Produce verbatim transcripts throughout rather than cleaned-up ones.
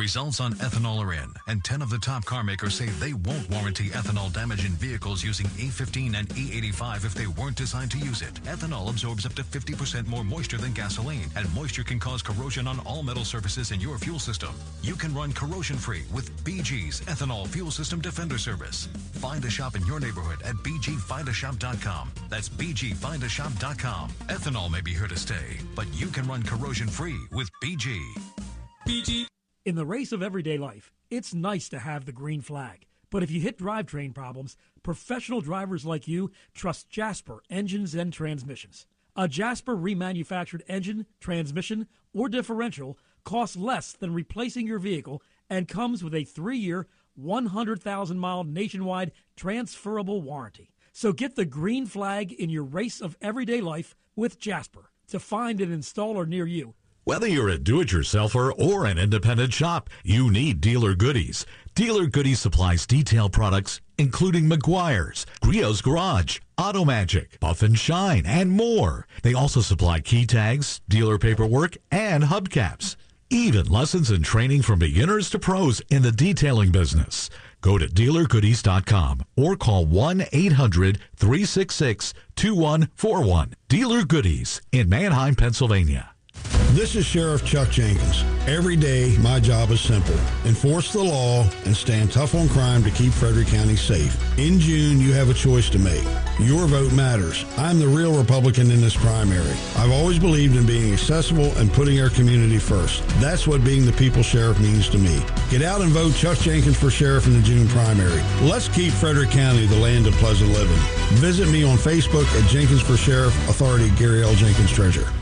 results on ethanol are in, and ten of the top car makers say they won't warranty ethanol damage in vehicles using E fifteen and E eighty-five if they weren't designed to use it. Ethanol absorbs up to fifty percent more moisture than gasoline, and moisture can cause corrosion on all metal surfaces in your fuel system. You can run corrosion-free with B G's Ethanol Fuel System Defender Service. Find a shop in your neighborhood at b g find a shop dot com. That's b g find a shop dot com. Ethanol may be here to stay, but you can run corrosion-free with B G. B G. In the race of everyday life, it's nice to have the green flag. But if you hit drivetrain problems, professional drivers like you trust Jasper Engines and Transmissions. A Jasper remanufactured engine, transmission, or differential costs less than replacing your vehicle and comes with a three-year, one hundred thousand mile nationwide transferable warranty. So get the green flag in your race of everyday life with Jasper. To find an installer near you, whether you're a do-it-yourselfer or an independent shop, you need Dealer Goodies. Dealer Goodies supplies detail products, including Meguiar's, Griot's Garage, Auto Magic, Buff and Shine, and more. They also supply key tags, dealer paperwork, and hubcaps. Even lessons and training from beginners to pros in the detailing business. Go to dealer goodies dot com or call one eight hundred three six six two one four one. Dealer Goodies in Manheim, Pennsylvania. This is Sheriff Chuck Jenkins. Every day, my job is simple. Enforce the law and stand tough on crime to keep Frederick County safe. In June, you have a choice to make. Your vote matters. I'm the real Republican in this primary. I've always believed in being accessible and putting our community first. That's what being the people's sheriff means to me. Get out and vote Chuck Jenkins for sheriff in the June primary. Let's keep Frederick County the land of pleasant living. Visit me on Facebook at Jenkins for Sheriff, Authority Gary L. Jenkins, Treasurer.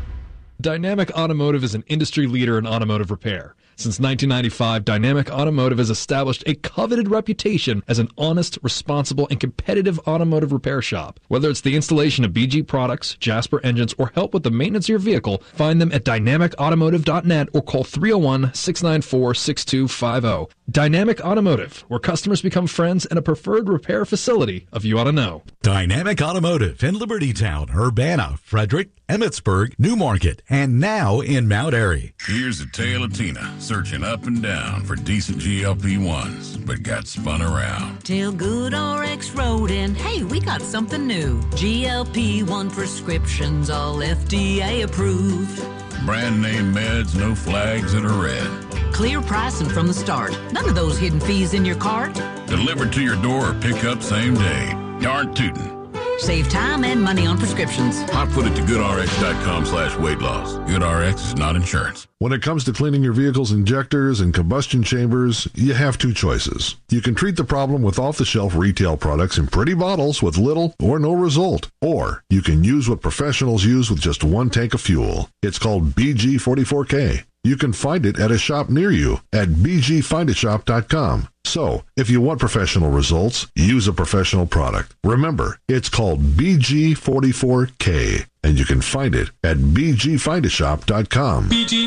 Dynamic Automotive is an industry leader in automotive repair. Since nineteen ninety-five, Dynamic Automotive has established a coveted reputation as an honest, responsible, and competitive automotive repair shop. Whether it's the installation of B G products, Jasper engines, or help with the maintenance of your vehicle, find them at dynamic automotive dot net or call three oh one, six nine four, six two five oh. Dynamic Automotive, where customers become friends and a preferred repair facility of You Ought to Know. Dynamic Automotive in Libertytown, Urbana, Frederick, Emmitsburg, Newmarket, and now in Mount Airy. Here's a tale of Tina searching up and down for decent G L P ones, but got spun around. Till Good R X wrote in, hey, we got something new. G L P one prescriptions, all F D A approved. Brand name meds, no flags that are red. Clear pricing from the start. None of those hidden fees in your cart. Delivered to your door or pick up same day. Darn tootin'. Save time and money on prescriptions. Hotfoot it to goodrx.com slash weight loss. GoodRx is not insurance. When it comes to cleaning your vehicle's injectors and combustion chambers, you have two choices. You can treat the problem with off-the-shelf retail products in pretty bottles with little or no result. Or you can use what professionals use with just one tank of fuel. It's called B G forty-four K. You can find it at a shop near you at b g find a shop dot com. So, if you want professional results, use a professional product. Remember, it's called B G forty-four K, and you can find it at b g find a shop dot com. B G.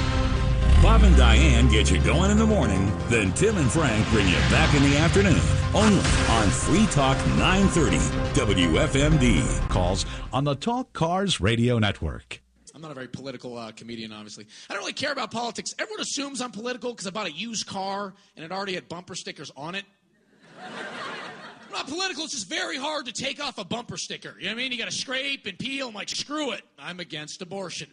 Bob and Diane get you going in the morning, then Tim and Frank bring you back in the afternoon. Only on Free Talk nine thirty W F M D. Calls on the Talk Cars Radio Network. I'm not a very political uh, comedian, obviously. I don't really care about politics. Everyone assumes I'm political because I bought a used car and it already had bumper stickers on it. I'm not political. It's just very hard to take off a bumper sticker. You know what I mean? You got to scrape and peel. I'm like, screw it. I'm against abortion.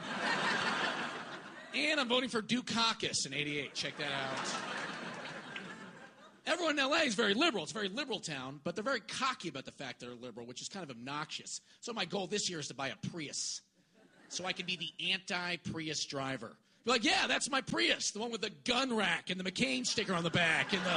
And I'm voting for Dukakis in eighty-eight. Check that out. Everyone in L A is very liberal. It's a very liberal town, but they're very cocky about the fact they're liberal, which is kind of obnoxious. So my goal this year is to buy a Prius, so I can be the anti-Prius driver. Be like, yeah, that's my Prius, the one with the gun rack and the McCain sticker on the back and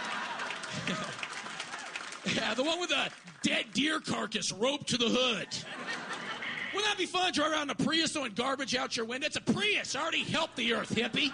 the yeah, the one with the dead deer carcass roped to the hood. Wouldn't that be fun? Drive around in a Prius throwing garbage out your window. It's a Prius. I already helped the earth, hippie.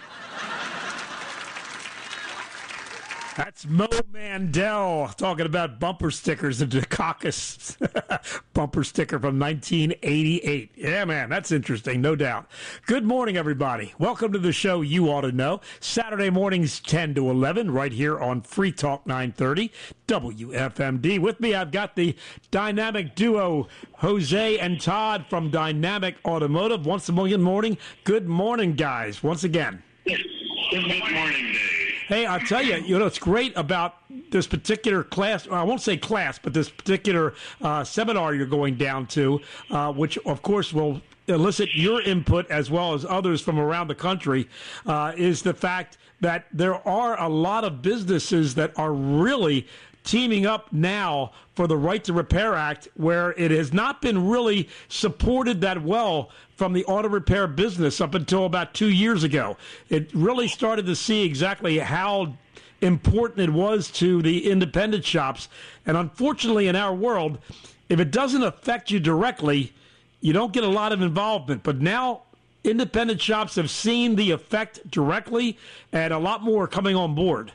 That's Mo Mandel talking about bumper stickers and Dukakis bumper sticker from nineteen eighty-eight. Yeah, man, that's interesting, no doubt. Good morning, everybody. Welcome to the show You Ought to Know. Saturday mornings ten to eleven right here on Free Talk nine thirty W F M D. With me, I've got the dynamic duo, Jose and Todd from Dynamic Automotive. Once again, morning. Good morning, guys, once again. Good morning, Dave. Hey, I'll tell you, you know, it's great about this particular class, I won't say class, but this particular uh, seminar you're going down to, uh, which, of course, will elicit your input as well as others from around the country, uh, is the fact that there are a lot of businesses that are really teaming up now for the Right to Repair Act, where it has not been really supported that well from the auto repair business up until about two years ago. It really started to see exactly how important it was to the independent shops. And unfortunately, in our world, if it doesn't affect you directly, you don't get a lot of involvement. But now independent shops have seen the effect directly, and a lot more are coming on board.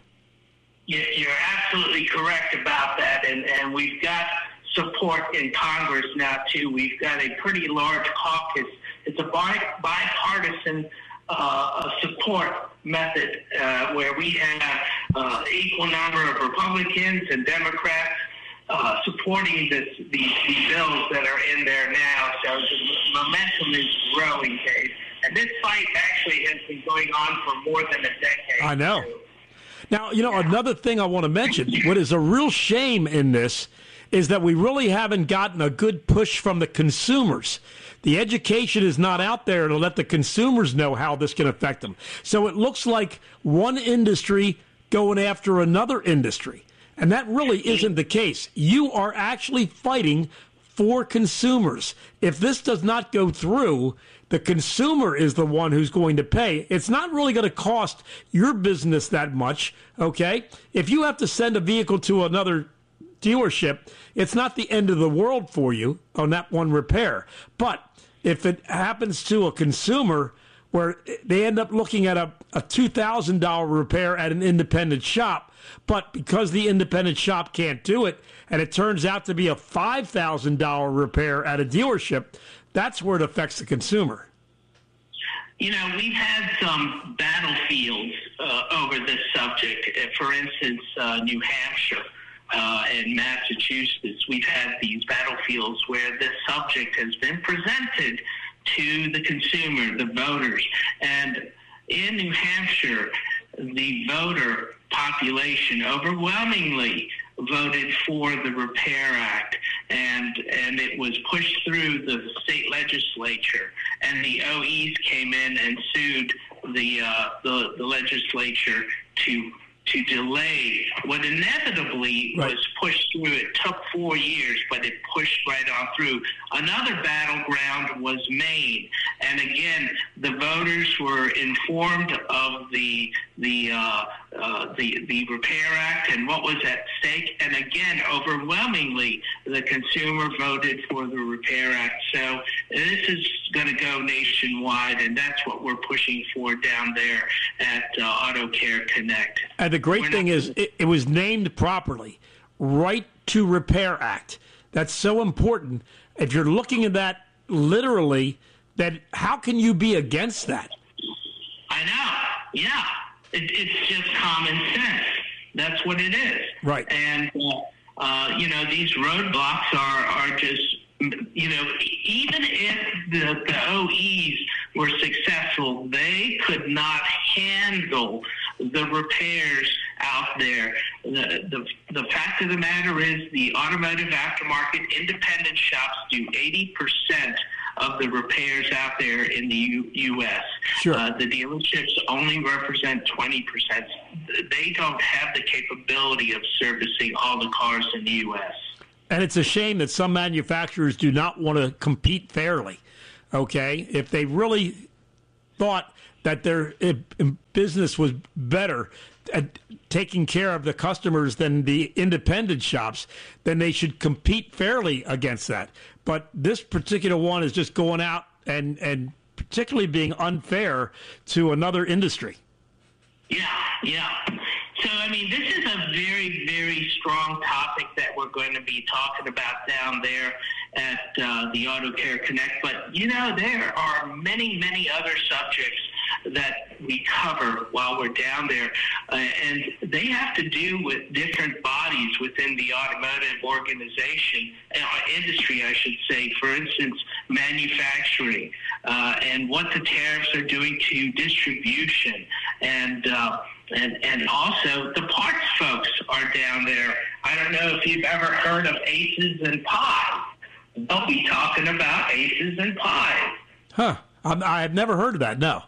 You're absolutely correct about that, and, and we've got support in Congress now, too. We've got a pretty large caucus. It's a bi- bipartisan uh, support method uh, where we have uh, equal number of Republicans and Democrats uh, supporting this, these, these bills that are in there now. So the momentum is growing, Dave. And this fight actually has been going on for more than a decade. I know. Now, you know, another thing I want to mention, what is a real shame in this is that we really haven't gotten a good push from the consumers. The education is not out there to let the consumers know how this can affect them. So it looks like one industry going after another industry. And that really isn't the case. You are actually fighting for consumers. If this does not go through, the consumer is the one who's going to pay. It's not really going to cost your business that much, okay? If you have to send a vehicle to another dealership, it's not the end of the world for you on that one repair. But if it happens to a consumer where they end up looking at a, a two thousand dollars repair at an independent shop, but because the independent shop can't do it, and it turns out to be a five thousand dollars repair at a dealership, that's where it affects the consumer. You know, we've had some battlefields uh, over this subject. For instance, uh, New Hampshire uh, and Massachusetts, we've had these battlefields where this subject has been presented to the consumer, the voters. And in New Hampshire, the voter population overwhelmingly voted for the Repair Act, and and it was pushed through the state legislature, and the O Es came in and sued the uh, the, the legislature to to delay what inevitably right. was pushed through. It took four years, but it pushed right on through. Another battleground was Maine, and again, the voters were informed of the the uh, uh, the the Repair Act and what was at stake, and again, overwhelmingly, the consumer voted for the Repair Act. So this is going to go nationwide, and that's what we're pushing for down there at uh, Auto Care Connect. And the great we're thing not- is, it, it was named properly, Right to Repair Act. That's so important. If you're looking at that literally, that how can you be against that? I know. Yeah. It, it's just common sense. That's what it is. Right. And, uh, uh, you know, these roadblocks are, are just, you know, even if the, the O Es were successful, they could not handle the repairs out there. The, the, the fact of the matter is the automotive aftermarket independent shops do eighty percent of the repairs out there in the U- U.S. Sure. Uh, the dealerships only represent twenty percent. They don't have the capability of servicing all the cars in the U S. And it's a shame that some manufacturers do not want to compete fairly, okay? If they really thought that their business was better at taking care of the customers than the independent shops, then they should compete fairly against that. But this particular one is just going out and, and particularly being unfair to another industry. Yeah, yeah. So, I mean, this is a very, very strong topic that we're going to be talking about down there at uh, the Auto Care Connect. But, you know, there are many, many other subjects that we cover while we're down there. Uh, and they have to do with different bodies within the automotive organization, uh, industry, I should say. For instance, manufacturing uh, and what the tariffs are doing to distribution and uh, and and also the parts folks are down there. I don't know if you've ever heard of Aces and Pies. They'll be talking about Aces and Pies. Huh. I'm, I've never heard of that, no.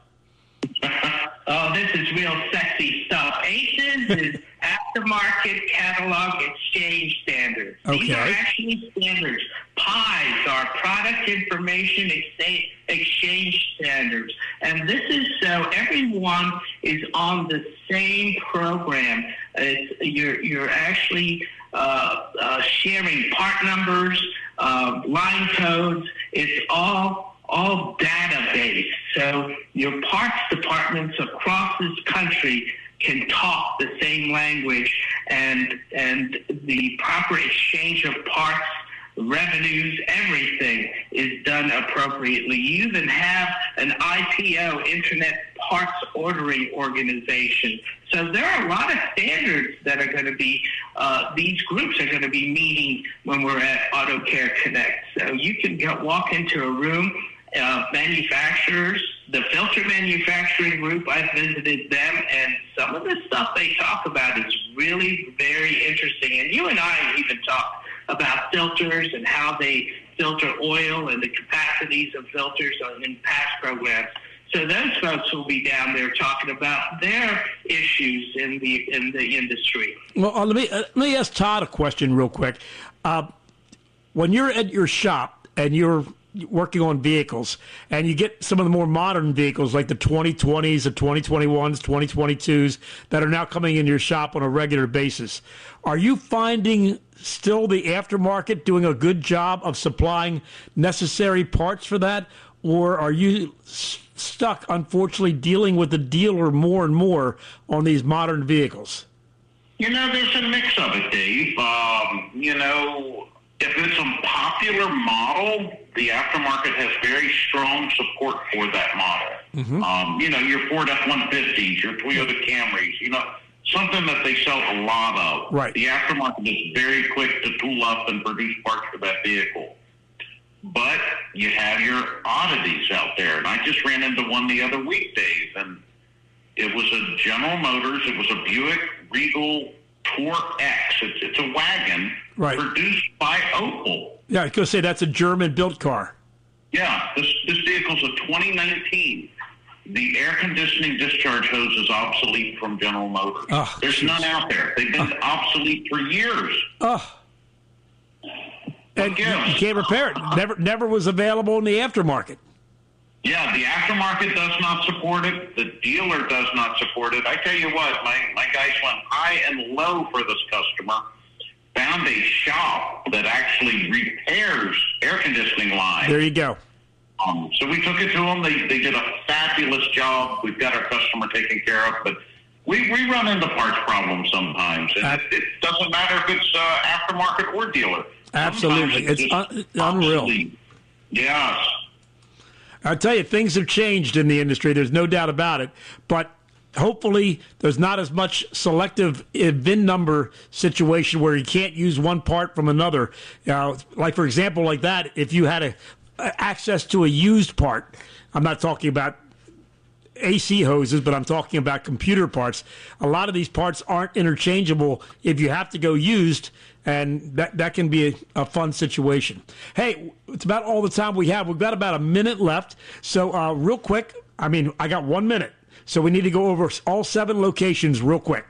Oh, this is real sexy stuff. Aces is aftermarket catalog exchange standards. Okay. These are actually standards. Pies are product information ex- exchange standards. And this is so everyone is on the same program. It's, you're, you're actually uh, uh, sharing part numbers, uh, line codes. It's all all database. So your parts departments across this country can talk the same language, and and the proper exchange of parts, revenues, everything is done appropriately. You even have an I P O, Internet Parts Ordering Organization. So there are a lot of standards that are going to be, uh, these groups are going to be meeting when we're at AutoCare Connect. So you can go, walk into a room. Uh, manufacturers, the filter manufacturing group, I visited them, and some of the stuff they talk about is really very interesting. And you and I even talk about filters and how they filter oil and the capacities of filters in past programs. So those folks will be down there talking about their issues in the in the industry. Well, uh, let me uh, let me ask Todd a question real quick. Uh, when you're at your shop and you're working on vehicles, and you get some of the more modern vehicles like the twenty twenties, the twenty twenty-ones, twenty twenty-twos that are now coming in your shop on a regular basis. Are you finding still the aftermarket doing a good job of supplying necessary parts for that, or are you s- stuck, unfortunately, dealing with the dealer more and more on these modern vehicles? You know, there's a mix of it, Dave. Um, you know, if it's a popular model, the aftermarket has very strong support for that model. Mm-hmm. Um, you know, your Ford F one fifties, your Toyota Camrys, you know, something that they sell a lot of. Right. The aftermarket is very quick to tool up and produce parts for that vehicle. But you have your oddities out there. And I just ran into one the other week, Dave, and it was a General Motors. It was a Buick Regal Torque X. It's, it's a wagon right. produced by Opel. Yeah, I was going to say that's a German-built car. Yeah, this this vehicle's a twenty nineteen. The air conditioning discharge hose is obsolete from General Motors. Oh, There's geez. none out there. They've been oh. obsolete for years. Oh. And yes. you can't repair it. Never, never was available in the aftermarket. Yeah, the aftermarket does not support it. The dealer does not support it. I tell you what, my, my guys went high and low for this customer, found a shop that actually repairs air conditioning lines. There you go. Um, so we took it to them. They, they did a fabulous job. We've got our customer taken care of, but we, we run into parts problems sometimes. And uh, it, it doesn't matter if it's uh, aftermarket or dealer. Absolutely. It's, it's un- unreal. Yes. I'll tell you, things have changed in the industry. There's no doubt about it. But hopefully there's not as much selective V I N number situation where you can't use one part from another. Uh, like, for example, like that, if you had a, access to a used part, I'm not talking about A C hoses, but I'm talking about computer parts. A lot of these parts aren't interchangeable if you have to go used, and that, that can be a, a fun situation. Hey, it's about all the time we have. We've got about a minute left. So uh, real quick, I mean, I got one minute. So we need to go over all seven locations real quick.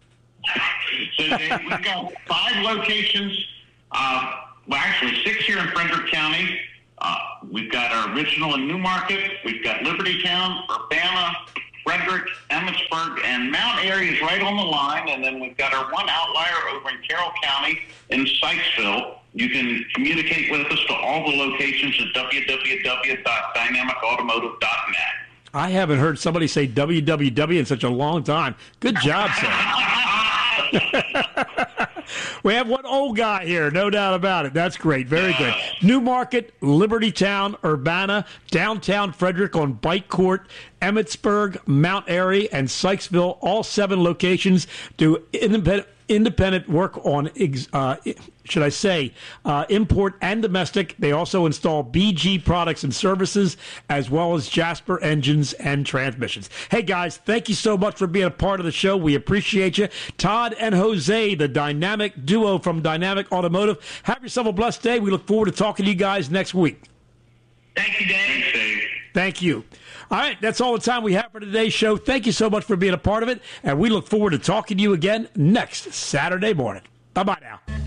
So we've got five locations. Uh, well, actually, six here in Frederick County. Uh, we've got our original in Newmarket. We've got Libertytown, Urbana, Frederick, Emmitsburg, and Mount Airy is right on the line. And then we've got our one outlier over in Carroll County in Sykesville. You can communicate with us to all the locations at w w w dot dynamic automotive dot net. I haven't heard somebody say W W W in such a long time. Good job, sir. We have one old guy here, no doubt about it. That's great. Very good. Newmarket, Libertytown, Urbana, downtown Frederick on Bike Court, Emmitsburg, Mount Airy, and Sykesville, all seven locations do independent independent work on, uh, should I say, uh, import and domestic. They also install B G products and services, as well as Jasper engines and transmissions. Hey, guys, thank you so much for being a part of the show. We appreciate you. Todd and Jose, the dynamic duo from Dynamic Automotive. Have yourself a blessed day. We look forward to talking to you guys next week. Thank you, Dave. Thanks, Dave. Thank you. All right, that's all the time we have for today's show. Thank you so much for being a part of it, and we look forward to talking to you again next Saturday morning. Bye-bye now.